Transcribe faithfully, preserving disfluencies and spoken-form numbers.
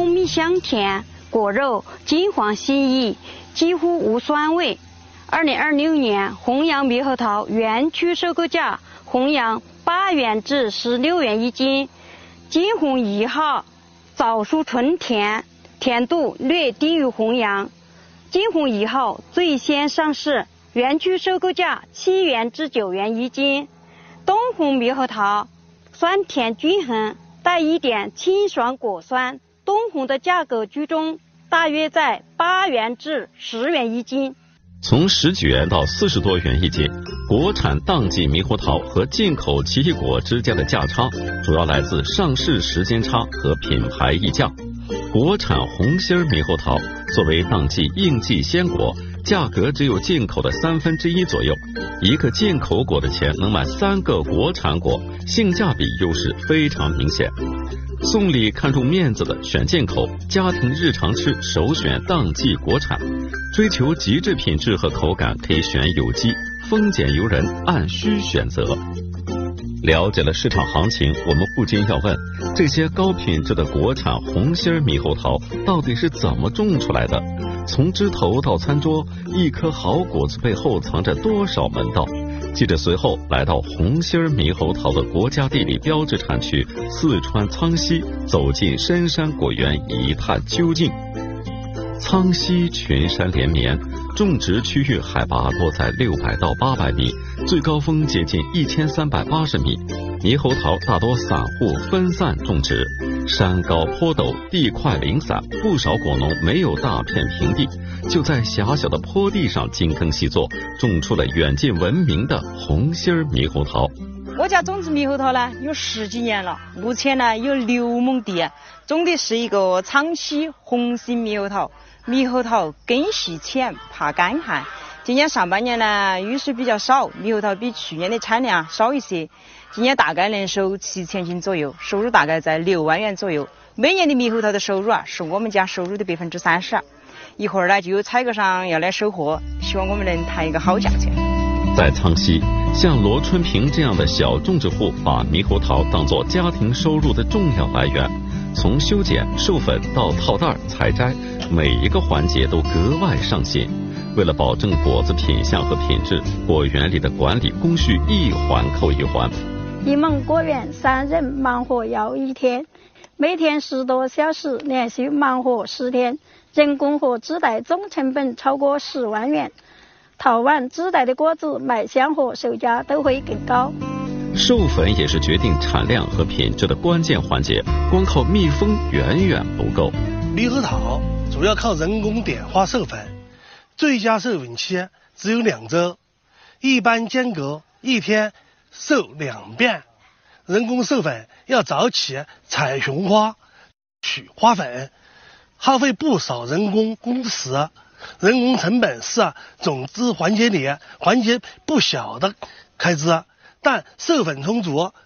浓密香甜，果肉金黄细腻，几乎无酸味。二零二六年弘阳猕猴桃园区收购价弘阳八元至十六元一斤，金红一号枣树纯甜，甜度略低于弘阳。金红一号最先上市，园区收购价七元至九元一斤。东红猕猴桃酸甜均衡，带一点清爽果酸，东红的价格居中，大约在八元至十元一斤。 从十几元到四十多元一斤，国产当季猕猴桃和进口奇异果之间的价差，主要来自上市时间差和品牌溢价。国产红心猕猴桃作为当季应季鲜果，价格只有进口的三分之一左右，一个进口果的钱能买三个国产果，性价比优势非常明显。送礼看重面子的选进口，家庭日常吃首选当季国产，追求极致品质和口感可以选有机，丰俭由人，按需选择。了解了市场行情，我们不禁要问，这些高品质的国产红心猕猴桃到底是怎么种出来的？从枝头到餐桌，一颗好果子背后藏着多少门道？记者随后来到红心猕猴桃的国家地理标志产区四川苍溪，走进深山果园一探究竟。苍溪群山连绵，种植区域海拔落在六百到八百米，最高峰接近一千三百八十米。猕猴桃大多散户分散种植，山高坡陡，地块零散，不少果农没有大片平地，就在狭小的坡地上精耕细作，种出了远近闻名的红心猕猴桃。 我家种植猕猴桃呢有十几年了，目前呢有六亩地，种的是一个苍溪红心猕猴桃。猕猴桃根系浅，怕干旱。今年上半年呢雨水比较少，猕猴桃比去年的产量少一些，今年大概能收七千斤左右，收入大概在六万元左右。每年的猕猴桃的收入啊是我们家收入的百分之三十。一会儿呢就有采购商要来收货，希望我们能谈一个好价钱。 在苍溪，像罗春平这样的小种植户把猕猴桃当作家庭收入的重要来源，从修剪、授粉到套袋、采摘，每一个环节都格外上心。为了保证果子品相和品质，果园里的管理工序一环扣一环。 一亩果园三人忙活要一天，每天十多小时，连续忙活十天，人工和自带总成本超过十万元。淘完自带的果子，卖相和售价都会更高。 授粉也是决定产量和品质的关键环节，光靠蜜蜂远远不够。 猕猴桃主要靠人工碘化授粉，最佳授粉期只有两周，一般间隔一天授两遍。人工授粉要早起采雄花、取花粉，耗费不少人工工时，人工成本是种子环节里环节不小的开支，但授粉充足